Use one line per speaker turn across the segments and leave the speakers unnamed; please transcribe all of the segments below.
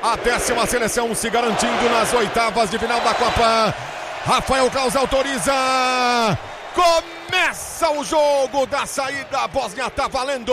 A 10ª seleção se garantindo nas oitavas de final da Copa. Rafael Claus autoriza. Começa o jogo da saída. A Bósnia tá valendo.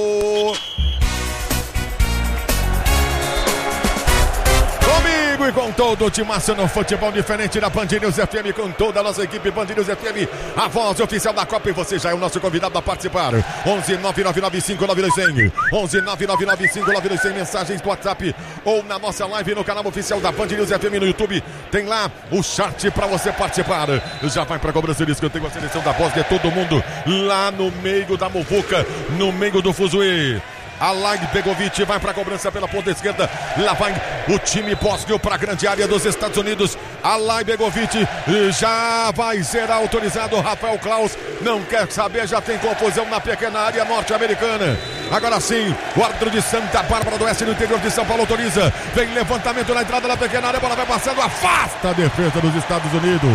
Comigo e com todo o timaço no futebol diferente da Band News FM, com toda a nossa equipe Band News FM, a voz oficial da Copa, e você já é o nosso convidado a participar. 11 999592100, 11 999592100, mensagens do WhatsApp ou na nossa live no canal oficial da Band News FM no YouTube. Tem lá o chat para você participar. Já vai para a cobrança de escanteio a seleção da Bósnia, todo mundo lá no meio da muvuca, no meio do fuzuê. Alay Begovic vai para a cobrança pela ponta esquerda. Lá vai o time bósnio para a grande área dos Estados Unidos. Alay Begovic já vai ser autorizado. Rafael Claus não quer saber, já tem confusão na pequena área norte-americana. Agora sim, o árbitro de Santa Bárbara do Oeste, no interior de São Paulo, autoriza. Vem levantamento na entrada da pequena área, a bola vai passando, afasta a defesa dos Estados Unidos.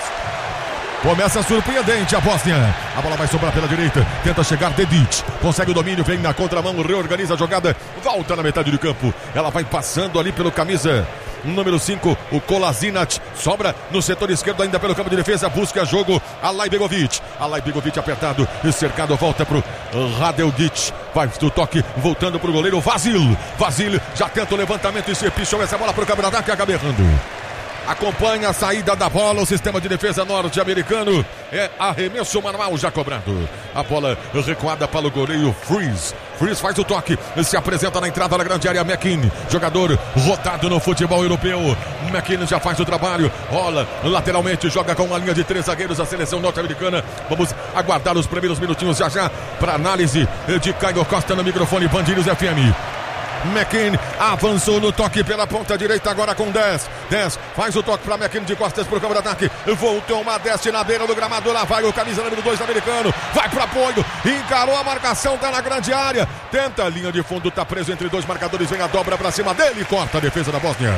Começa surpreendente a Bósnia. A bola vai sobrar pela direita. Tenta chegar Dedic. Consegue o domínio. Vem na contramão. Reorganiza a jogada. Volta na metade do campo. Ela vai passando ali pelo camisa número 5. O Kolasinac. Sobra no setor esquerdo ainda pelo campo de defesa. Busca jogo. Alay Begovic. Alay Begovic apertado. Cercado. Volta pro Radeljic. Vai do toque. Voltando pro goleiro Vasil. Vasil já tenta o levantamento e se pichou essa bola pro campo de ataque. Acaba errando. Acompanha a saída da bola, o sistema de defesa norte-americano. É arremesso manual já cobrado. A bola recuada para o goleiro Freeze. Freeze faz o toque, se apresenta na entrada da grande área. McKinney, jogador rotado no futebol europeu. McKinney já faz o trabalho, rola lateralmente, joga com uma linha de 3 zagueiros a seleção norte-americana. Vamos aguardar os primeiros minutinhos já para análise de Caio Costa no microfone Band News FM. McKinney avançou no toque pela ponta direita, agora com 10 faz o toque para McKinney de costas pro campo de ataque. Voltou uma 10 na beira do gramado. Lá vai o camisa número 2 americano. Vai pro apoio, encarou a marcação, tá na grande área. Tenta a linha de fundo, tá preso entre 2 marcadores. Vem a dobra pra cima dele, corta a defesa da Bósnia.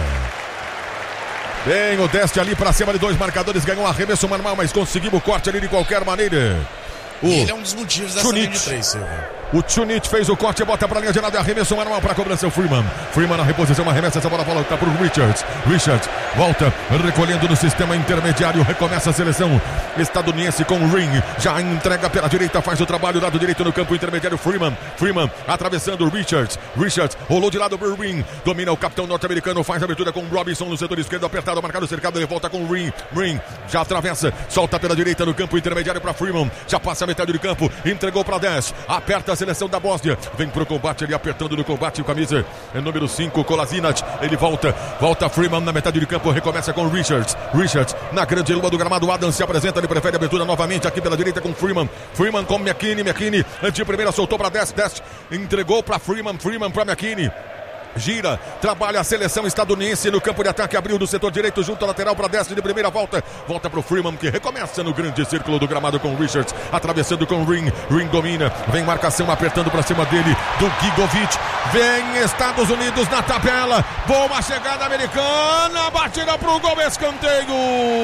Vem o Deste ali pra cima de 2 marcadores. Ganhou um arremesso manual, mas conseguiu o corte ali de qualquer maneira.
Ele é um dos motivos dessa linha de 3, Silvio.
O Tchunit fez o corte, bota pra linha de lado, arremesso manual para a cobrança. O Freeman na reposição, arremessa essa bola, volta pro Richards. Volta, recolhendo no sistema intermediário. Recomeça a seleção estadunidense com o Ring. Já entrega pela direita, faz o trabalho, lado direito no campo intermediário. Freeman atravessando o Richards. Rolou de lado pro Ring. Domina o capitão norte-americano, faz a abertura com o Robinson no setor esquerdo, apertado, marcado, cercado. Ele volta com o Ring. Já atravessa, solta pela direita no campo intermediário para Freeman. Já passa a metade do campo, entregou para 10. Aperta a seleção da Bósnia, vem pro combate ali, apertando no combate, o camisa é número 5, Kolasinac. Ele volta Freeman na metade do campo, recomeça com Richards na grande lua do gramado. Adams se apresenta, ele prefere a abertura novamente aqui pela direita com Freeman com McKinney de primeira, soltou para 10, entregou para Freeman para McKinney. Gira, trabalha a seleção estadunidense no campo de ataque, abriu do setor direito junto à lateral para 10 de primeira, volta para o Freeman, que recomeça no grande círculo do gramado com Richards, atravessando com Ring domina, vem marcação apertando para cima dele do Gigovic, vem Estados Unidos na tabela, boa chegada americana, batida pro gol, escanteio.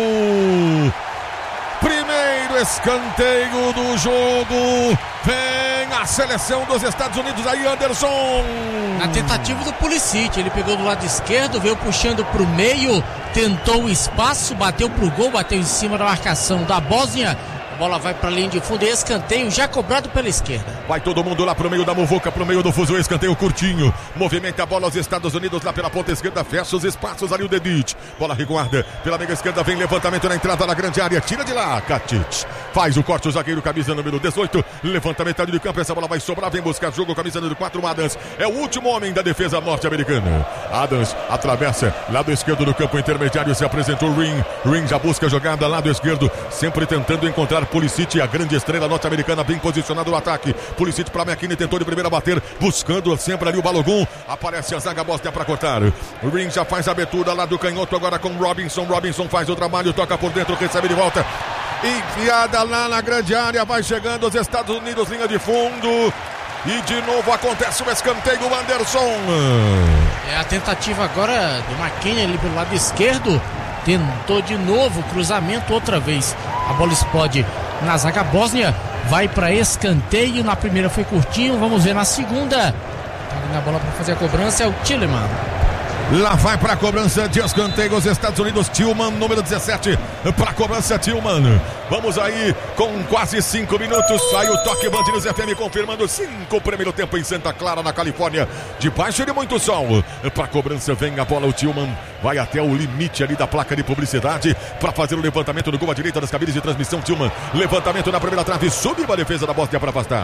Primeiro escanteio do jogo. Vem a seleção dos Estados Unidos aí, Anderson.
Na tentativa do Pulisic, ele pegou do lado esquerdo, veio puxando pro meio, tentou o espaço, bateu pro gol, bateu em cima da marcação da Bósnia. A bola vai para a linha de fundo, escanteio já cobrado pela esquerda.
Vai todo mundo lá pro meio da muvuca, pro meio do fuso, escanteio curtinho. Movimenta a bola aos Estados Unidos lá pela ponta esquerda, fecha os espaços ali o Dedic. Bola reguarda pela meia esquerda, vem levantamento na entrada da grande área, tira de lá, Katic. Faz o corte o zagueiro, camisa número 18, levantamento ali do campo, essa bola vai sobrar, vem buscar jogo, camisa número 4, Adams. É o último homem da defesa norte-americana. Adams atravessa, lado esquerdo do campo intermediário, se apresentou Ring já busca a jogada, lado esquerdo, sempre tentando encontrar Pulisic, a grande estrela norte-americana, bem posicionado no ataque. Pulisic para McKinney, tentou de primeira bater, buscando sempre ali o Balogun. Aparece a zaga Bósnia para cortar. O Ring já faz a abertura lá do canhoto, agora com Robinson faz o trabalho, toca por dentro, recebe de volta. Enfiada lá na grande área, vai chegando os Estados Unidos, linha de fundo. E de novo acontece o escanteio, Anderson.
É a tentativa agora do McKinney ali pelo lado esquerdo. Tentou de novo, cruzamento outra vez. A bola explode na zaga Bósnia. Vai para escanteio. Na primeira foi curtinho, vamos ver na segunda. Tá ali na bola para fazer a cobrança é o Tilleman.
Lá vai para a cobrança de escanteio os Estados Unidos. Tillman, número 17, para a cobrança Tillman. Vamos aí com quase 5 minutos. Sai o toque Band News FM confirmando 5 primeiro tempo em Santa Clara, na Califórnia. Debaixo de muito sol. Para a cobrança vem a bola. O Tillman vai até o limite ali da placa de publicidade para fazer o levantamento do gol à direita das cabines de transmissão. Tillman, levantamento na primeira trave. Subiu a defesa da Bósnia para afastar.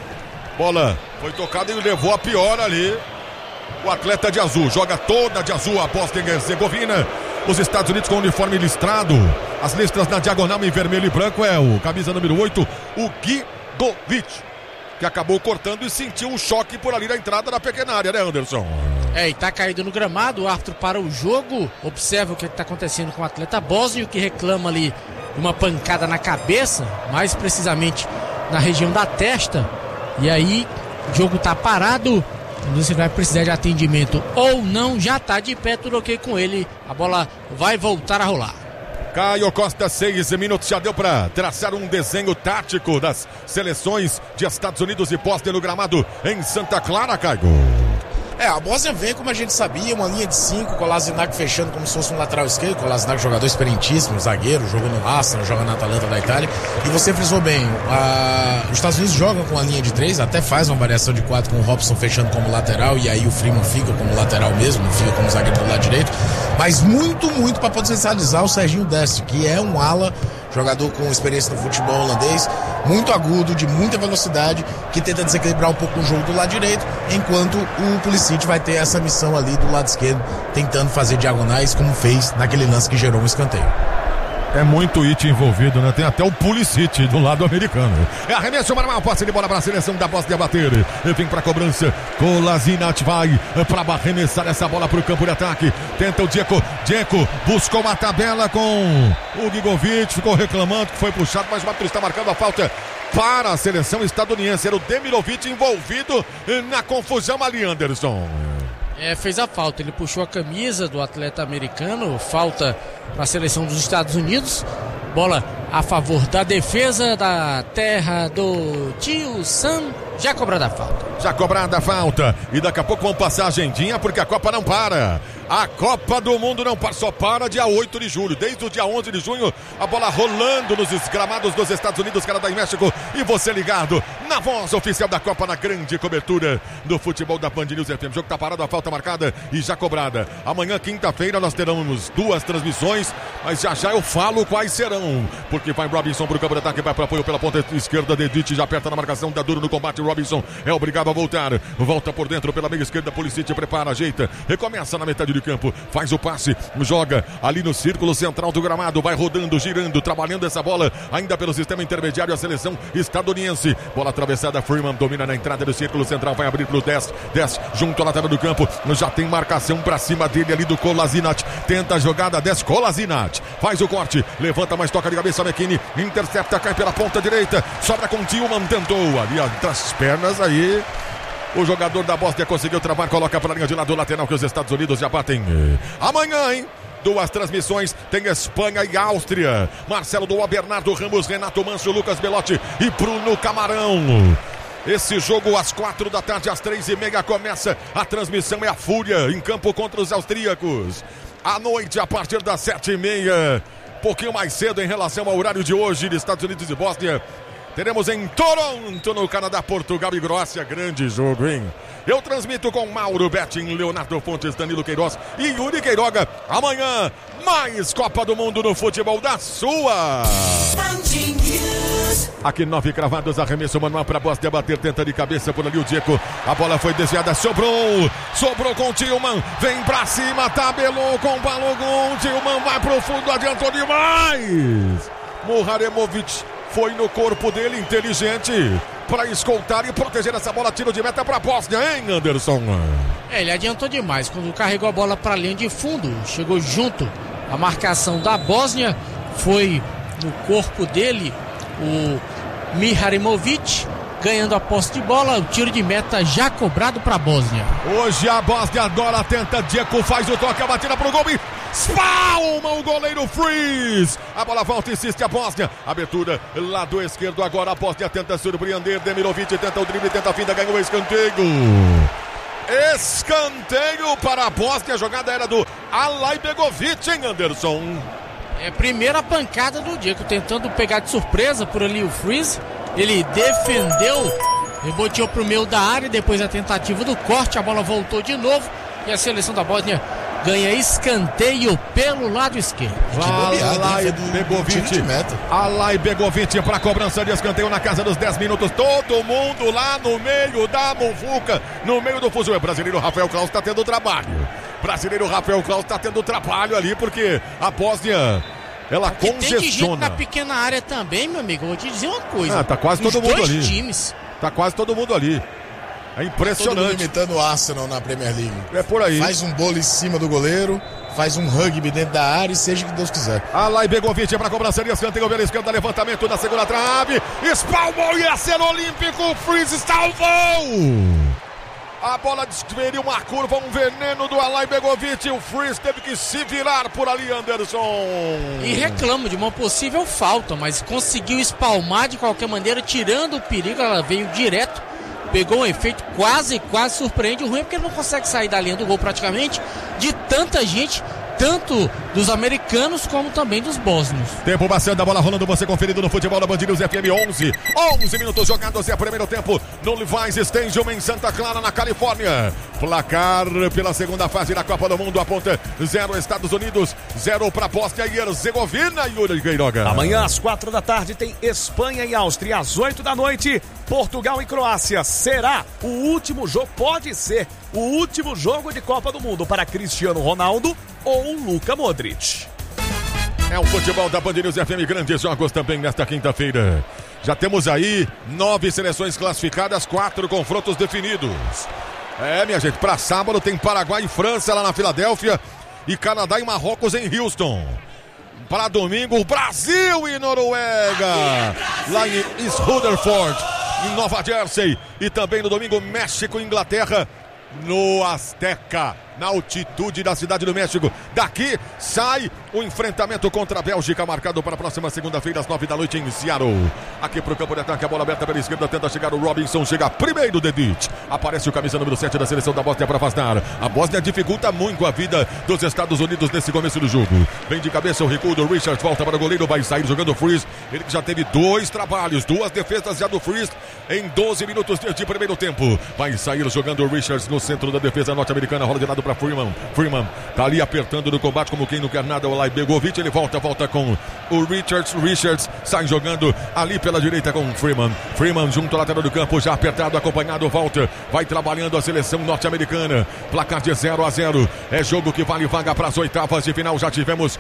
Bola foi tocada e levou a pior ali. O atleta de azul, joga toda de azul a Bósnia e Herzegovina. Os Estados Unidos com o uniforme listrado. As listras na diagonal em vermelho e branco é o camisa número 8, o Gigovic, que acabou cortando e sentiu um choque por ali na entrada da pequena área, né, Anderson?
E tá caído no gramado, o árbitro para o jogo, observa o que está acontecendo com o atleta bósnio, que reclama ali uma pancada na cabeça, mais precisamente na região da testa. E aí, o jogo tá parado. Você vai precisar de atendimento ou não, já tá de pé, tudo ok com ele. A bola vai voltar a rolar.
Caio Costa, 6 minutos, já deu para traçar um desenho tático das seleções de Estados Unidos e Bósnia no gramado em Santa Clara, Caio.
A Bósnia vem, como a gente sabia, uma linha de 5, Kolasinac fechando como se fosse um lateral esquerdo. Kolasinac, jogador experientíssimo, zagueiro, jogou no Arsenal, joga na Atalanta da Itália. E você frisou bem, os Estados Unidos jogam com a linha de 3, até faz uma variação de 4 com o Robson fechando como lateral, e aí o Freeman fica como lateral mesmo, não fica como zagueiro do lado direito. Mas muito para potencializar o Serginho Deste, que é um ala, jogador com experiência no futebol holandês, muito agudo, de muita velocidade, que tenta desequilibrar um pouco o jogo do lado direito, enquanto o Pulisic vai ter essa missão ali do lado esquerdo, tentando fazer diagonais, como fez naquele lance que gerou um escanteio.
É muito it envolvido, né? Tem até o Pulisic do lado americano. É arremesso normal, passe de bola para a seleção da Bósnia bater. Vem para a cobrança. Kolasinac vai para arremessar essa bola para o campo de ataque. Tenta o Dzeko. Dzeko buscou uma tabela com o Gigovic. Ficou reclamando que foi puxado, mas o árbitro está marcando a falta para a seleção estadunidense. Era o Demirovic envolvido na confusão ali, Anderson.
Fez a falta, ele puxou a camisa do atleta americano, falta para a seleção dos Estados Unidos, bola a favor da defesa da terra do tio Sam, já cobrada a falta.
Já cobrada a falta, e daqui a pouco vamos passar a agendinha, porque a Copa não para. A Copa do Mundo não para, só para dia 8 de julho. Desde o dia 11 de junho, a bola rolando nos gramados dos Estados Unidos, Canadá e México. E você ligado na voz oficial da Copa, na grande cobertura do futebol da Band News FM. O jogo tá parado, a falta marcada e já cobrada. Amanhã, quinta-feira, nós teremos 2 transmissões, mas já eu falo quais serão. Porque vai Robinson pro campo de ataque, vai para apoio pela ponta esquerda. Dedite já aperta na marcação, dá duro no combate. Robinson é obrigado a voltar. Volta por dentro pela meia esquerda. Pulisic prepara, ajeita, recomeça na metade de campo, faz o passe, joga ali no círculo central do gramado, vai rodando, girando, trabalhando essa bola ainda pelo sistema intermediário, a seleção estadunidense. Bola atravessada, Freeman domina na entrada do círculo central, vai abrir pro 10 junto à lateral do campo, já tem marcação pra cima dele ali do Kolasinac, tenta a jogada, 10, Kolasinac faz o corte, levanta, mas toca de cabeça, McKinney intercepta, cai pela ponta direita, sobra com Tillman, tentou ali entre as pernas aí. O jogador da Bósnia conseguiu travar, coloca para a linha de lado lateral que os Estados Unidos já batem. Amanhã, hein? 2 transmissões, tem Espanha e Áustria. Marcelo Doa, Bernardo Ramos, Renato Manso, Lucas Belotti e Bruno Camarão. Esse jogo às 4 da tarde, às 3h30 começa. A transmissão é a Fúria em campo contra os austríacos. À noite, a partir das 7h30, pouquinho mais cedo em relação ao horário de hoje de Estados Unidos e Bósnia. Teremos em Toronto, no Canadá, Portugal e Croácia. Grande jogo, hein? Eu transmito com Mauro Betting, Leonardo Fontes, Danilo Queiroz e Yuri Queiroga. Amanhã, mais Copa do Mundo no futebol da sua. Aqui 9 cravados, arremesso manual para Bósnia bater, tenta de cabeça por ali o Dzeko. A bola foi desviada, sobrou com o Tillman, vem pra cima, tabelou com o Balogun. Tillman vai pro fundo, adiantou demais. Muharemovic foi no corpo dele, inteligente, para escoltar e proteger essa bola. Tiro de meta para a Bósnia, hein, Anderson?
Ele adiantou demais quando carregou a bola para a linha de fundo, chegou junto a marcação da Bósnia, foi no corpo dele o Miharimovic, ganhando a posse de bola, o tiro de meta já cobrado para a Bósnia.
Hoje a Bósnia adora, tenta, Dzeko faz o toque, a batida pro gol e espalma o goleiro Freeze. A bola volta, insiste a Bósnia, abertura lado esquerdo, agora a Bósnia tenta surpreender, Demirovic tenta o drible, tenta a finta, ganhou o escanteio. Escanteio para a Bósnia, a jogada era do Alaibegovic, hein, Anderson?
É a primeira pancada do Diego, tentando pegar de surpresa por ali o Freeze. Ele defendeu, reboteou pro meio da área, depois a tentativa do corte, a bola voltou de novo e a seleção da Bósnia ganha escanteio pelo lado esquerdo.
Alaibegovic para cobrança de escanteio na casa dos 10 minutos. Todo mundo lá no meio da muvuca, no meio do fuzil. O brasileiro Rafael Claus está tendo trabalho. Ali porque a Bósnia, ela congestiona.
Tem gente na pequena área também, meu amigo. Eu vou te dizer uma coisa.
Tá quase todo mundo ali.
Times.
Tá quase todo mundo ali. É impressionante.
Todo mundo imitando o Arsenal na Premier League.
É por aí.
Faz um bolo em cima do goleiro, faz um rugby dentro da área e seja o que Deus quiser.
Alaibegovic para cobrança de escanteio pela esquerda, levantamento na segunda trave, espalmou e ia ser olímpico, o Freeze salvou! A bola desferiu uma curva, um veneno do Alaibegovic, o Freeze teve que se virar por ali, Anderson.
E reclama de uma possível falta, mas conseguiu espalmar de qualquer maneira, tirando o perigo, ela veio direto. Pegou um efeito quase surpreende. O ruim é porque ele não consegue sair da linha do gol praticamente, de tanta gente, tanto dos americanos como também dos bósnios.
Tempo bastante, a bola rolando, você conferido no futebol da Band News FM. 11 minutos jogados, é o primeiro tempo no Levi's Stadium em Santa Clara, na Califórnia. Placar pela segunda fase da Copa do Mundo aponta 0 Estados Unidos, 0 para Bósnia e Herzegovina. Yuri Queiroga.
Amanhã às 4 da tarde tem Espanha e Áustria, às 8 da noite Portugal e Croácia. Será o último jogo, pode ser o último jogo de Copa do Mundo para Cristiano Ronaldo ou Luka Modric.
É o futebol da Band News FM, grandes jogos também nesta quinta-feira. Já temos aí 9 seleções classificadas, 4 confrontos definidos. Minha gente, para sábado tem Paraguai e França lá na Filadélfia e Canadá e Marrocos em Houston. Para domingo, Brasil e Noruega lá em East Rutherford, em Nova Jersey. E também no domingo, México e Inglaterra no Azteca, na altitude da cidade do México. Daqui sai o enfrentamento contra a Bélgica, marcado para a próxima segunda-feira às 9 da noite em Seattle. Aqui pro campo de ataque, a bola aberta pela esquerda, tenta chegar o Robinson, chega primeiro Dedic. Aparece o camisa número 7 da seleção da Bósnia para afastar. A Bósnia dificulta muito a vida dos Estados Unidos nesse começo do jogo. Vem de cabeça o recuo do Richards, volta para o goleiro, vai sair jogando o Freeze. Ele que já teve 2 trabalhos, 2 defesas já do Freeze em 12 minutos de primeiro tempo. Vai sair jogando o Richards no centro da defesa norte-americana, rola de lado para Freeman. Freeman tá ali apertando no combate como quem não quer nada. O Alaibegovic, ele volta com o Richards sai jogando ali pela direita com Freeman junto ao lateral do campo, já apertado, acompanhado, volta, vai trabalhando a seleção norte-americana. Placar de 0-0, é jogo que vale vaga para as oitavas de final. Já tivemos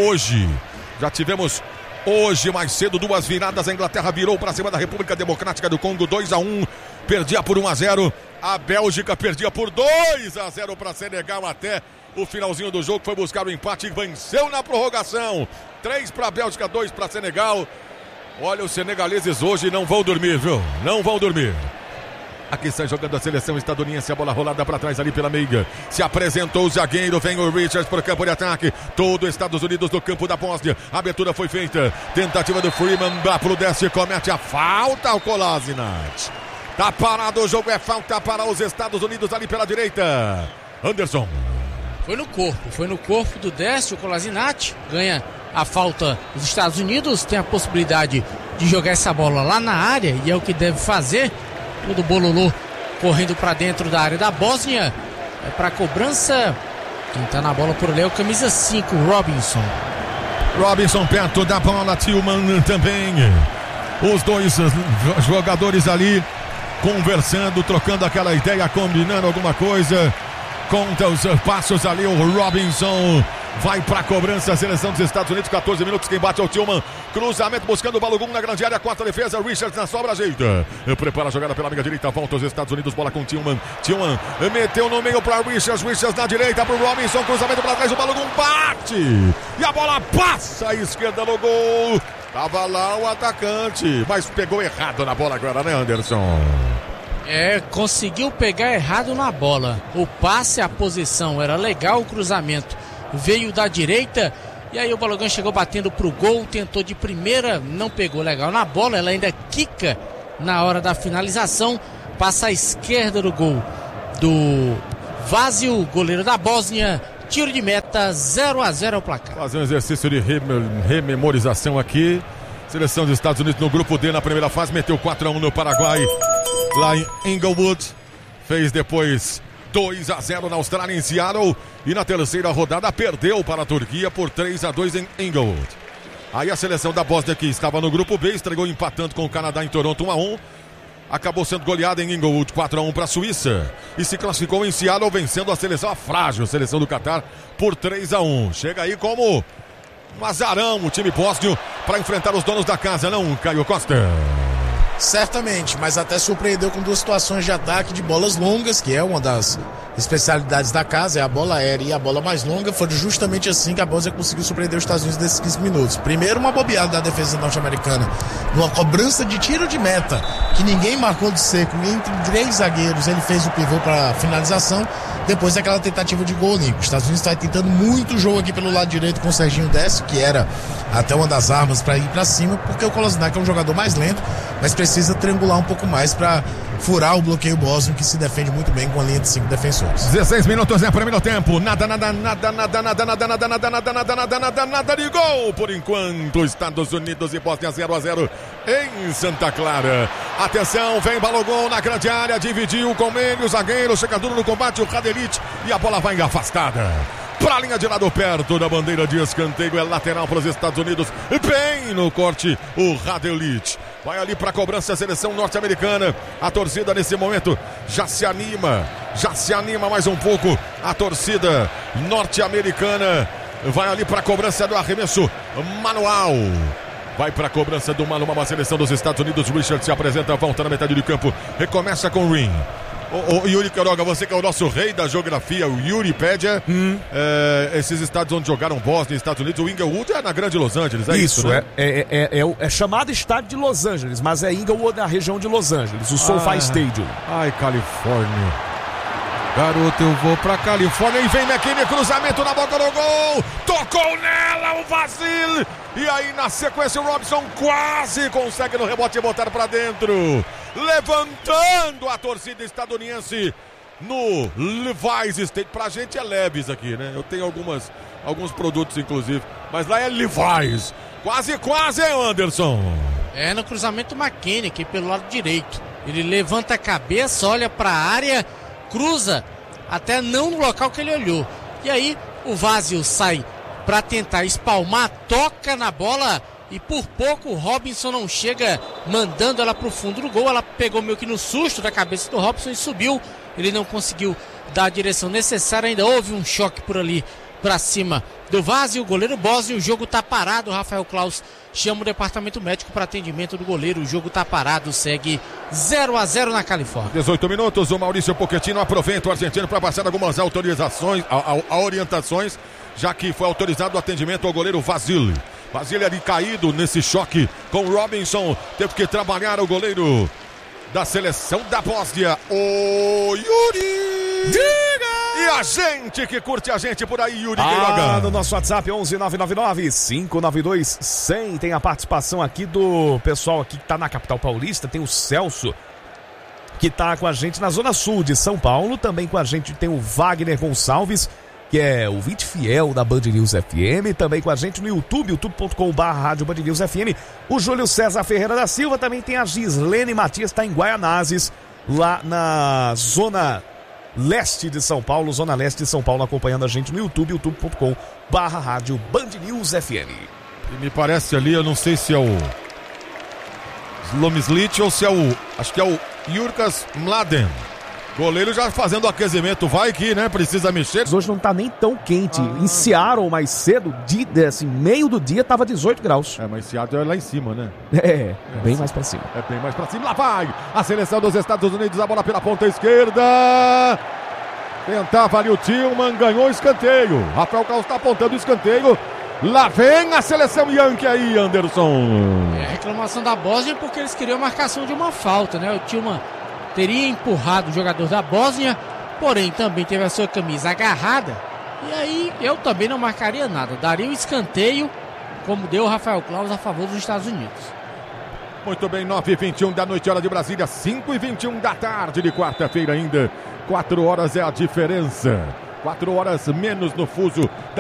hoje mais cedo 2 viradas. A Inglaterra virou para cima da República Democrática do Congo, 2-1, perdia por 1-0. A Bélgica perdia por 2-0 para Senegal até o finalzinho do jogo, foi buscar o empate e venceu na prorrogação. 3 para a Bélgica, 2 para Senegal. Olha, os senegaleses hoje não vão dormir, viu? Não vão dormir. Aqui sai jogando a seleção estadunidense, a bola rolada para trás ali pela meia. Se apresentou o zagueiro, vem o Richards para o campo de ataque. Todo Estados Unidos no campo da Bósnia. A abertura foi feita. Tentativa do Freeman, dá pro Deste, comete a falta, o Kolasinac. Tá parado o jogo, é falta para os Estados Unidos ali pela direita. Anderson.
Foi no corpo do Deste, o Kolasinac ganha a falta. Os Estados Unidos tem a possibilidade de jogar essa bola lá na área e é o que deve fazer. Todo bololô correndo para dentro da área da Bósnia. É para cobrança. Quem tá na bola por ali é o camisa 5,
Robinson perto da bola, Tillman também. Os 2 jogadores ali conversando, trocando aquela ideia, combinando alguma coisa. Conta os passos ali, o Robinson vai para a cobrança, a seleção dos Estados Unidos, 14 minutos, quem bate é o Tillman, cruzamento buscando o Balogun na grande área, 4 defesa, Richards na sobra, ajeita, prepara a jogada pela amiga direita, volta os Estados Unidos, bola com Tillman meteu no meio para Richards na direita para o Robinson, cruzamento para trás, o Balogun bate, e a bola passa à esquerda no gol, tava lá o atacante, mas pegou errado na bola agora, né, Anderson?
Conseguiu pegar errado na bola. O passe, a posição era legal, o cruzamento veio da direita e aí o Balogun chegou batendo pro gol, tentou de primeira, não pegou legal na bola, ela ainda quica na hora da finalização, passa à esquerda do gol do Vasil, goleiro da Bósnia. Tiro de meta, 0-0 o placar.
Fazer um exercício de rememorização aqui. Seleção dos Estados Unidos no grupo D na primeira fase, meteu 4-1 no Paraguai, lá em Inglewood. Fez depois 2-0 na Austrália, em Seattle. E na terceira rodada perdeu para a Turquia por 3-2 em Inglewood. Aí a seleção da Bósnia, que estava no grupo B, estregou empatando com o Canadá em Toronto 1-1. Acabou sendo goleada em Inglewood 4-1 para a Suíça. E se classificou em Seattle, vencendo a seleção, a frágil seleção do Catar, por 3-1. Chega aí como um azarão o time bósnio para enfrentar os donos da casa, não, Caio Costa?
Certamente, mas até surpreendeu com duas situações de ataque de bolas longas, que é uma das especialidades da casa, é a bola aérea e a bola mais longa. Foi justamente assim que a Bósnia conseguiu surpreender os Estados Unidos nesses 15 minutos. Primeiro, uma bobeada da defesa norte-americana, numa cobrança de tiro de meta, que ninguém marcou de seco, entre 3 zagueiros, ele fez o pivô para finalização. Depois daquela tentativa de gol olímpico. Os Estados Unidos está tentando muito jogo aqui pelo lado direito com o Serginho Décio, que era até uma das armas para ir para cima, porque o Kolasinac é um jogador mais lento, mas precisa triangular um pouco mais para furar o bloqueio bósnio, que se defende muito bem com a linha de 5 defensores.
16 minutos é primeiro tempo. Nada de gol por enquanto. Estados Unidos e Bósnia 0-0 em Santa Clara. Atenção, vem Balogun na grande área, dividiu com ele o zagueiro, chega duro no combate o Radelic e a bola vai afastada. Para a linha de lado, perto da bandeira de escanteio, é lateral para os Estados Unidos, bem no corte o Radelic. Vai ali para a cobrança a seleção norte-americana. A torcida nesse momento já se anima mais um pouco. A torcida norte-americana vai ali para a cobrança do arremesso manual. Vai para a cobrança do manual a seleção dos Estados Unidos. Richard se apresenta, volta na metade do campo, recomeça com o Ring. O Yuri Quiroga, você que é o nosso rei da geografia, o Yuri Pédia, esses estados onde jogaram Bósnia e Estados Unidos, o Inglewood é na grande Los Angeles, é isso, né?
É chamado estádio de Los Angeles, mas é Inglewood na região de Los Angeles, o SoFi Stadium.
Ai, Califórnia. Garoto, eu vou pra Califórnia e vem McKinney, cruzamento na boca do gol, tocou nela o Vasil, e aí na sequência o Robson quase consegue no rebote botar pra dentro, levantando a torcida estadunidense no Levi's Stadium. Pra gente é Levi's aqui, né? Eu tenho alguns produtos inclusive, mas lá é Levi's. Quase é Anderson.
É no cruzamento McKinney aqui pelo lado direito. Ele levanta a cabeça, olha pra área, cruza até não no local que ele olhou. E aí o Vasil sai para tentar espalmar, toca na bola e por pouco o Robinson não chega mandando ela pro fundo do gol. Ela pegou meio que no susto da cabeça do Robinson e subiu. Ele não conseguiu dar a direção necessária, ainda houve um choque por ali para cima do Vasil, o goleiro bósnio. O jogo tá parado, o Rafael Klaus chama o departamento médico para atendimento do goleiro. O jogo tá parado, segue 0-0 na Califórnia.
18 minutos, o Maurício Pochettino aproveita o argentino para passar algumas autorizações, orientações, já que foi autorizado o atendimento ao goleiro Vasil. Vasil ali caído nesse choque com o Robinson, teve que trabalhar o goleiro da seleção da Bósnia, o Yuri.
Diga!
E a gente que curte a gente por aí, Yuri Queiroga.
No nosso WhatsApp 11999-592-100. Tem a participação aqui do pessoal aqui que tá na capital paulista. Tem o Celso, que tá com a gente na zona sul de São Paulo. Também com a gente tem o Wagner Gonçalves, que é o ouvinte fiel da Band News FM. Também com a gente no YouTube, youtube.com/rádio Band News FM. O Júlio César Ferreira da Silva. Também tem a Gislene Matias, está em Guaianazes, lá na zona leste de São Paulo, zona leste de São Paulo, acompanhando a gente no YouTube, youtube.com/rádio Band News FM.
E me parece ali, eu não sei se é o Slomslit ou se é o, acho que é o Jurkas Mladen. Goleiro já fazendo o aquecimento, vai que, né, precisa mexer.
Hoje não tá nem tão quente. Em Seattle, mais cedo, assim, meio do dia, tava 18 graus.
É, mas Seattle é lá em cima, né?
Bem mais pra cima.
É bem mais pra cima. Lá vai a seleção dos Estados Unidos, a bola pela ponta esquerda. Tentava ali o Tillman, ganhou o escanteio. Rafael Klaus tá apontando o escanteio. Lá vem a seleção Yankee aí, Anderson.
É a reclamação da Bósnia porque eles queriam a marcação de uma falta, né? O Tillman teria empurrado o jogador da Bósnia, porém também teve a sua camisa agarrada. E aí eu também não marcaria nada. Daria o escanteio, como deu o Rafael Klaus a favor dos Estados Unidos.
Muito bem, 9h21 da noite, hora de Brasília, 5h21 da tarde de quarta-feira ainda. 4 horas é a diferença. 4 horas menos no fuso da